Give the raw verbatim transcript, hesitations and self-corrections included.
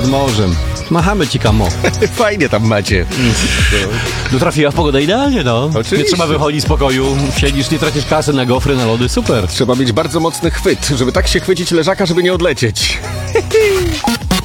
nad morzem. Machamy ci, kamo. Fajnie tam macie. No trafiła pogoda idealnie, no. Oczywiście. Nie trzeba wychodzić z pokoju, siedzisz, nie tracisz kasy na gofry, na lody, super. Trzeba mieć bardzo mocny chwyt, żeby tak się chwycić leżaka, żeby nie odlecieć.